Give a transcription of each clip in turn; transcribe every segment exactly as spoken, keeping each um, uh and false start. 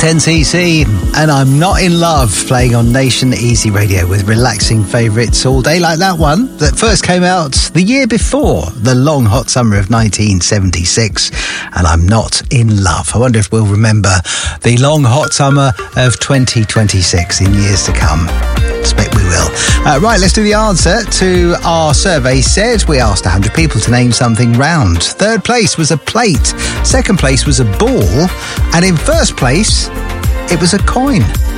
ten C C, and I'm Not in Love, playing on Nation Easy Radio with relaxing favourites all day, like that one that first came out the year before, the long hot summer of nineteen seventy-six, and I'm Not in Love. I wonder if we'll remember the long hot summer of twenty twenty-six in years to come. Expect we will. Uh, right, let's do the answer to our survey. Said we asked one hundred people to name something round. Third place was a plate. Second place was a ball. And in first place, it was a coin.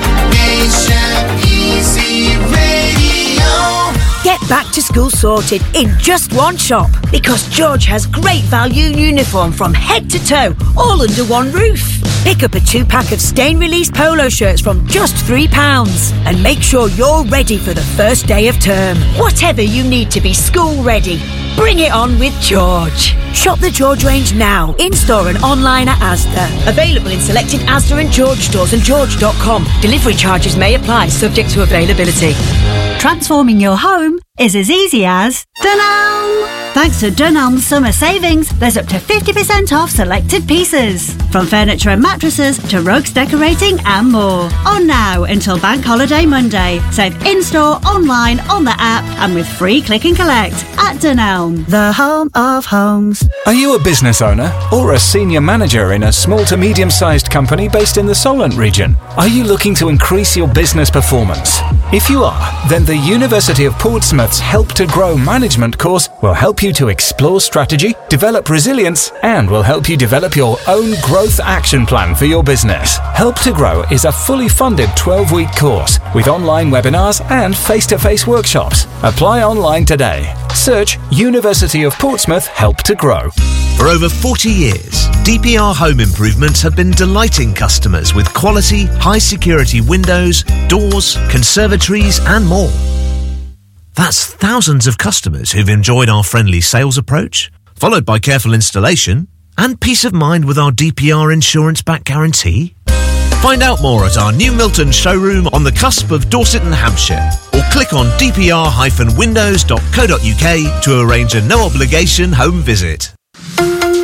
Nation Easy Radio. Get back to school sorted in just one shop, because George has great value uniform from head to toe, all under one roof. Pick up a two-pack of stain-release polo shirts from just three pounds and make sure you're ready for the first day of term. Whatever you need to be school-ready, bring it on with George. Shop the George range now, in-store and online at Asda. Available in selected Asda and George stores and george dot com. Delivery charges may apply, subject to availability. Transforming your home is as easy as Dunelm. Thanks to Dunelm's summer savings, there's up to fifty percent off selected pieces. From furniture and mattresses to rugs, decorating and more. On now until Bank Holiday Monday. Save in-store, online, on the app and with free click and collect at Dunelm, the home of homes. Are you a business owner or a senior manager in a small to medium-sized company based in the Solent region? Are you looking to increase your business performance? If you are, then the University of Portsmouth's Help to Grow management course will help you to explore strategy, develop resilience, and will help you develop your own growth action plan for your business. Help to Grow is a fully funded twelve-week course with online webinars and face-to-face workshops. Apply online today. Search University of Portsmouth Help to Grow. For over forty years, D P R Home Improvements have been delighting customers with quality, high-security windows, doors, conservatories and more. That's thousands of customers who've enjoyed our friendly sales approach, followed by careful installation and peace of mind with our D P R insurance-backed guarantee. Find out more at our new Milton showroom on the cusp of Dorset and Hampshire, or click on d p r dash windows dot co dot u k to arrange a no-obligation home visit.